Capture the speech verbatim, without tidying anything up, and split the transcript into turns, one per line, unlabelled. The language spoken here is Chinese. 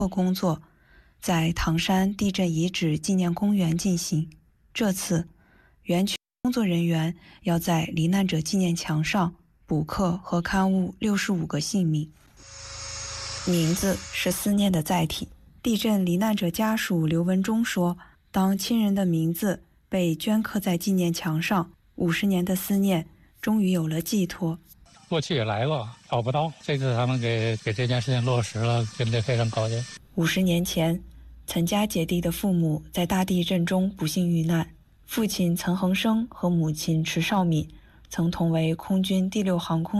工作在唐山地震遗址纪念公园进行。这次，园区工作人员要在罹难者纪念墙上补刻和刊物六十五个姓名。名字是思念的载体。地震罹难者家属刘文忠说，当亲人的名字被镌刻在纪念墙上，五十年的思念终于有了寄托。
过去也来过，找不到，这次他们给给这件事情落实了，真的非常高兴。
五十年前，岑家姐弟的父母在大地震中不幸遇难，父亲岑恒生和母亲迟绍敏曾同为空军第六航空